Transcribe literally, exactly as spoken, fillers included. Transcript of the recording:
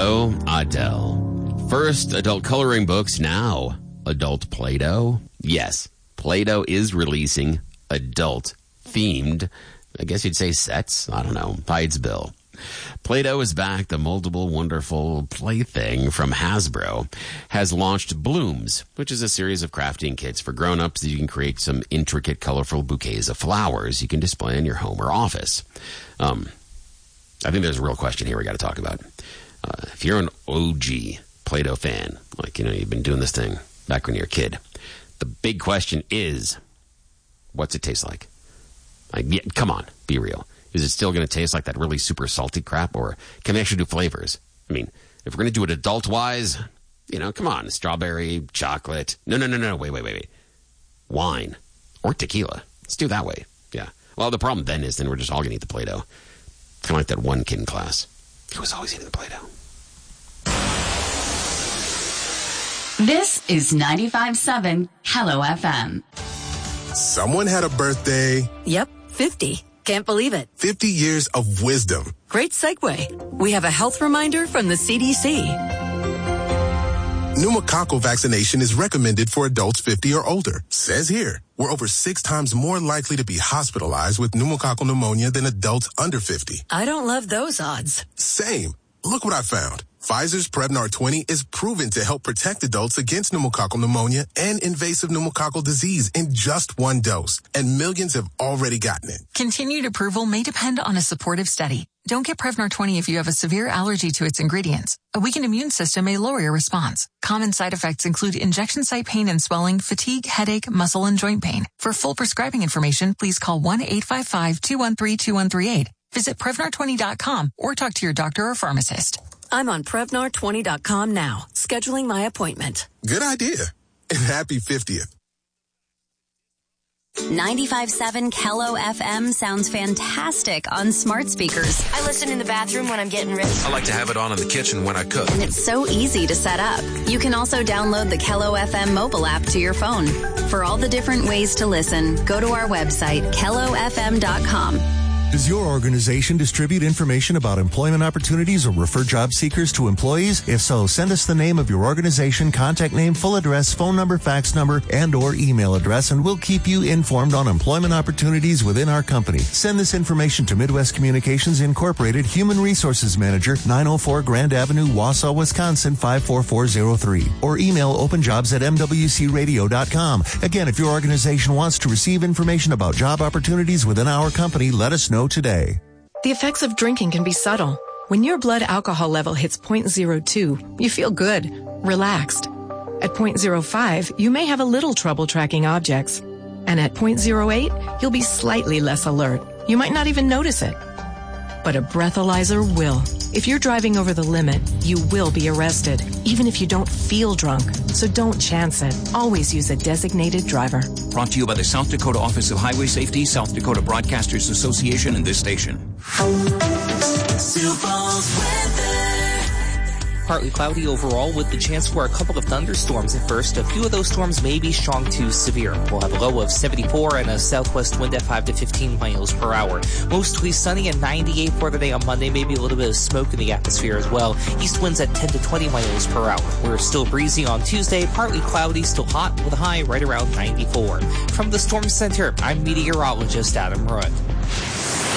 Hello, Adele. First adult coloring books, now adult Play-Doh. Yes, Play-Doh is releasing adult-themed, I guess you'd say sets. I don't know. Hides Bill. Play-Doh is back. The multiple wonderful plaything from Hasbro has launched Blooms, which is a series of crafting kits for grown-ups that you can create some intricate, colorful bouquets of flowers you can display in your home or office. Um, I think there's a real question here we got to talk about. Uh, if you're an O G Play-Doh fan, like, you know, you've been doing this thing back when you were a kid, the big question is, what's it taste like? Like, yeah, come on, be real. Is it still going to taste like that really super salty crap, or can they actually do flavors? I mean, if we're going to do it adult-wise, you know, come on, strawberry, chocolate. No, no, no, no, wait, wait, wait, wait. Wine or tequila. Let's do it that way. Yeah. Well, the problem then is then we're just all going to eat the Play-Doh. Kind of like that one kid in class who was always eating the Play-Doh. This is ninety-five point seven Hello F M. Someone had a birthday. Yep, fifty. Can't believe it. fifty years of wisdom. Great segue. We have a health reminder from the C D C. Pneumococcal vaccination is recommended for adults fifty or older. Says here, we're over six times more likely to be hospitalized with pneumococcal pneumonia than adults under fifty. I don't love those odds. Same. Look what I found. Pfizer's Prevnar twenty is proven to help protect adults against pneumococcal pneumonia and invasive pneumococcal disease in just one dose. And millions have already gotten it. Continued approval may depend on a supportive study. Don't get Prevnar twenty if you have a severe allergy to its ingredients. A weakened immune system may lower your response. Common side effects include injection site pain and swelling, fatigue, headache, muscle, and joint pain. For full prescribing information, please call one eight five five, two one three, two one three eight. Visit Prevnar twenty dot com or talk to your doctor or pharmacist. I'm on Prevnar twenty dot com now, scheduling my appointment. Good idea. And happy fiftieth. ninety-five point seven Kello F M sounds fantastic on smart speakers. I listen in the bathroom when I'm getting ready. I like to have it on in the kitchen when I cook. And it's so easy to set up. You can also download the Kello F M mobile app to your phone. For all the different ways to listen, go to our website, kello f m dot com. Does your organization distribute information about employment opportunities or refer job seekers to employees? If so, send us the name of your organization, contact name, full address, phone number, fax number, and or email address, and we'll keep you informed on employment opportunities within our company. Send this information to Midwest Communications Incorporated, Human Resources Manager, nine oh four Grand Avenue, Wausau, Wisconsin, five four four zero three. Or email openjobs at m w c radio dot com. Again, if your organization wants to receive information about job opportunities within our company, let us know today. The effects of drinking can be subtle. When your blood alcohol level hits zero point zero two, you feel good, relaxed. At zero point zero five, you may have a little trouble tracking objects. And at zero point zero eight, you'll be slightly less alert. You might not even notice it. But a breathalyzer will. If you're driving over the limit, you will be arrested, even if you don't feel drunk. So don't chance it. Always use a designated driver. Brought to you by the South Dakota Office of Highway Safety, South Dakota Broadcasters Association, and this station. Sioux Falls weather. Partly cloudy overall with the chance for a couple of thunderstorms at first. A few of those storms may be strong to severe. We'll have a low of seventy-four and a southwest wind at five to fifteen miles per hour. Mostly sunny and ninety-eight for the day on Monday. Maybe a little bit of smoke in the atmosphere as well. East winds at ten to twenty miles per hour. We're still breezy on Tuesday. Partly cloudy, still hot with a high right around ninety-four. From the Storm Center, I'm meteorologist Adam Root.